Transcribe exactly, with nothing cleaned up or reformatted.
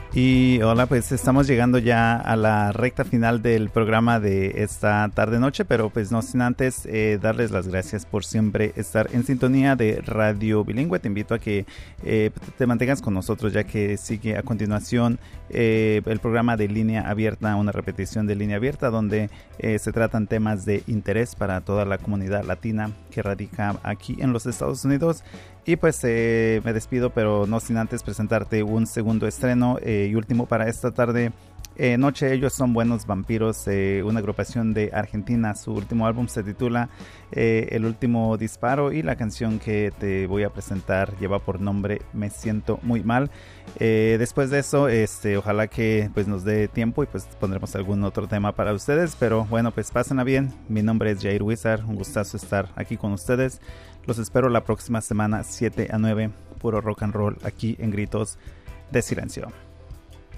Y hola, pues estamos llegando ya a la recta final del programa de esta tarde-noche, pero pues no sin antes eh, darles las gracias por siempre estar en sintonía de Radio Bilingüe. Te invito a que eh, te mantengas con nosotros, ya que sigue a continuación eh, el programa de Línea Abierta, una repetición de Línea Abierta, donde eh, se tratan temas de interés para toda la comunidad latina que radica aquí en los Estados Unidos. Y pues eh, me despido, pero no sin antes presentarte un segundo estreno eh, y último para esta tarde eh, noche. Ellos son Buenos Vampiros, eh, una agrupación de Argentina. Su último álbum se titula eh, El Último Disparo, y la canción que te voy a presentar lleva por nombre Me Siento Muy Mal. Eh, después de eso, este, ojalá que pues nos dé tiempo y pues pondremos algún otro tema para ustedes. Pero bueno, pues pásenla bien. Mi nombre es Jair Wizard, un gustazo estar aquí con ustedes. Los espero la próxima semana, siete a nueve, puro rock and roll aquí en Gritos de Silencio.